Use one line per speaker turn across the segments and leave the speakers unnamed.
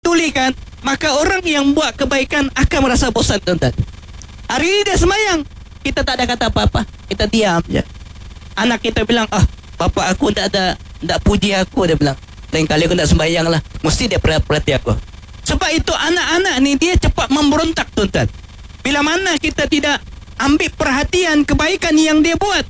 pedulikan, maka orang yang buat kebaikan akan merasa bosan, tuan-tuan. Hari ini dia semayang, kita tak ada kata apa-apa, kita diam je. Anak kita bilang, bapak aku tak puji aku, dia bilang. Lain kali aku nak sembahyang lah, mesti dia perhati aku. Sebab itu anak-anak ni dia cepat memberontak, tuan-tuan. Bila mana kita tidak ambil perhatian kebaikan yang dia buat,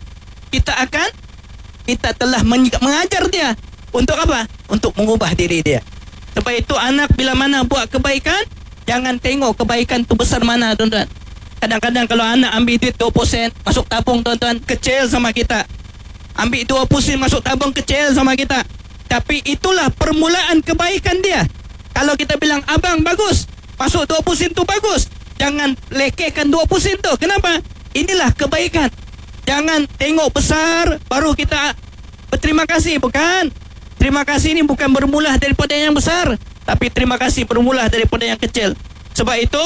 kita telah mengajar dia. Untuk apa? Untuk mengubah diri dia. Sebab itu anak bila mana buat kebaikan, jangan tengok kebaikan tu besar mana, tuan-tuan. Kadang-kadang kalau anak ambil duit 20% masuk tabung, tuan-tuan, kecil sama kita. Ambil 20% masuk tabung, kecil sama kita. Tapi itulah permulaan kebaikan dia. Kalau kita bilang, abang bagus, masuk 20% tu bagus, jangan lekehkan 20% tu. Kenapa? Inilah kebaikan. Jangan tengok besar baru kita berterima kasih. Bukan. Terima kasih ni bukan bermula daripada yang besar, tapi terima kasih bermula daripada yang kecil. Sebab itu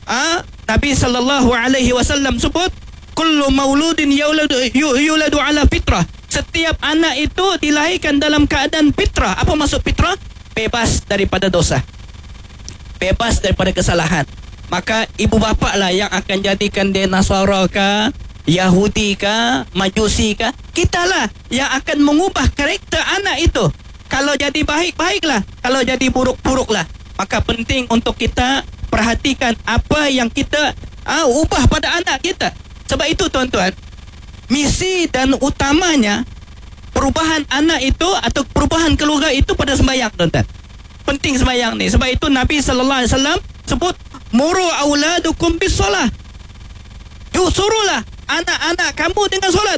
Nabi SAW sebut, kullu mauludin yuladu ala fitrah. Setiap anak itu dilahirkan dalam keadaan fitrah. Apa maksud fitrah? Bebas daripada dosa, bebas daripada kesalahan. Maka ibu bapa lah yang akan jadikan dia Nasara kah, Yahudi kah, Majusi kah. Kita lah yang akan mengubah karakter anak itu. Kalau jadi baik, baiklah. Kalau jadi buruk, buruklah. Maka penting untuk kita perhatikan apa yang kita ubah pada anak kita. Sebab itu, tuan-tuan, misi dan utamanya perubahan anak itu atau perubahan keluarga itu pada sembahyang, tuan-tuan. Penting sembahyang ni. Sebab itu Nabi SAW sebut, muru auladukum bisolah. Suruhlah anak-anak kamu dengan solat.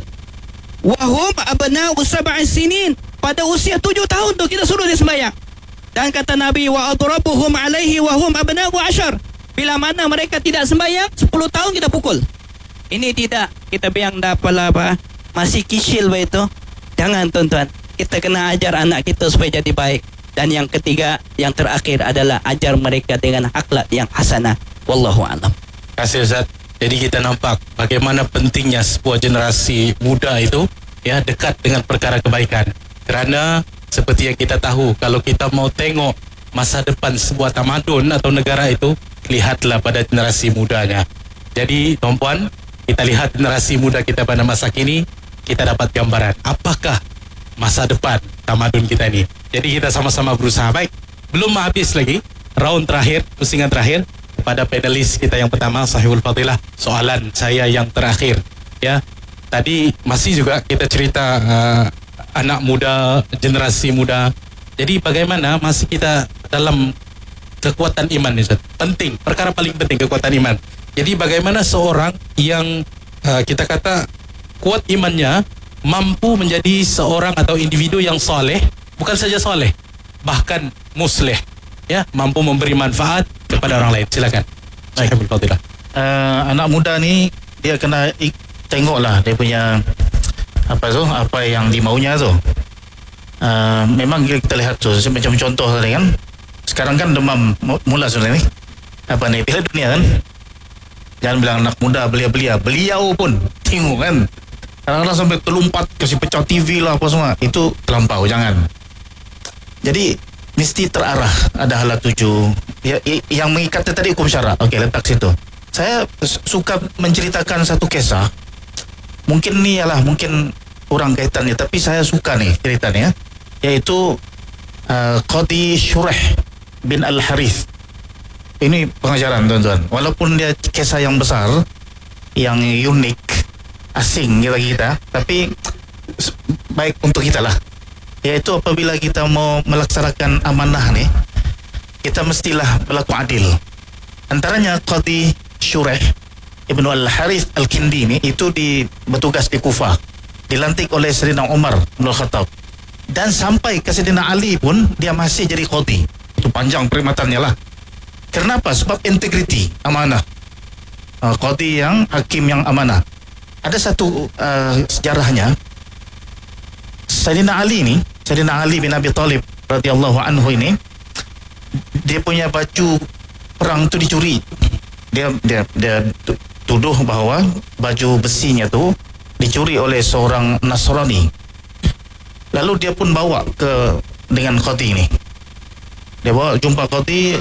Wahum abna'u sab'i sinin. Pada usia 7 tahun tu kita suruh dia sembahyang. Dan kata Nabi, wa adrabuhum alaihi wahum abna'u 10. Bila mana mereka tidak sembahyang, 10 tahun kita pukul. Ini tidak. Kita bilang tak apalah apa, masih kicil begitu. Jangan, tuan-tuan. Kita kena ajar anak kita supaya jadi baik. Dan yang ketiga, yang terakhir adalah ajar mereka dengan akhlak yang hasanah. Wallahu a'lam.
Terima kasih, Ustaz. Jadi kita nampak bagaimana pentingnya sebuah generasi muda itu dekat dengan perkara kebaikan. Kerana seperti yang kita tahu, kalau kita mau tengok masa depan sebuah tamadun atau negara itu, lihatlah pada generasi mudanya. Jadi tuan-puan, kita lihat generasi muda kita pada masa kini, kita dapat gambaran apakah masa depan tamadun kita ini. Jadi kita sama-sama berusaha. Baik, belum habis lagi round terakhir, pusingan terakhir pada panelis kita yang pertama, Sahibul Fadilah. Soalan saya yang terakhir, tadi masih juga kita cerita anak muda, generasi muda. Jadi bagaimana masih kita dalam kekuatan iman, Ustaz? Penting, perkara paling penting kekuatan iman. Jadi bagaimana seorang yang kita kata kuat imannya mampu menjadi seorang atau individu yang soleh, bukan saja soleh, bahkan musleh, mampu memberi manfaat kepada orang lain. Silakan. Sahibul Fadilah.
Anak muda ni dia kena tengoklah dia punya apa yang dimaunya tu. Memang kita lihat tu macam contoh tadi kan, sekarang kan demam mula sudah ni Piala Dunia kan. Jangan bilang anak muda belia-belia, beliau pun tengok kan, kadang-kadang sampai terlumpat kasih pecah TV lah apa semua. Itu terlampau, jangan. Jadi mesti terarah, ada hala tuju yang mengikat tadi hukum syarak. Okey, letak situ. Saya suka menceritakan satu kisah. Mungkin kurang kaitannya, tapi saya suka nih ceritanya, yaitu Qadi Shureh bin Al-Harith. Ini pengajaran, tuan-tuan. Walaupun dia kisah yang besar, yang unik, asing bagi kita, tapi baik untuk kita lah. Yaitu apabila kita mau melaksanakan amanah nih, kita mestilah berlaku adil. Antaranya Qadi Shureh Ibnu Al-Harith Al-Kindi ini itu bertugas di Kufah, dilantik oleh Sayyidina Umar bin Khattab, dan sampai ke Sayyidina Ali pun dia masih jadi qadi. Itu panjang perkhidmatannya lah. Kenapa? Sebab integriti, amanah. Qadi yang hakim yang amanah. Ada satu sejarahnya, Sayyidina Ali bin Abi Talib radhiyallahu anhu ini, dia punya baju perang tu dicuri. Dia tuduh bahawa baju besinya tu dicuri oleh seorang Nasrani. Lalu dia pun bawa dengan qadi ini. Dia bawa jumpa qadi,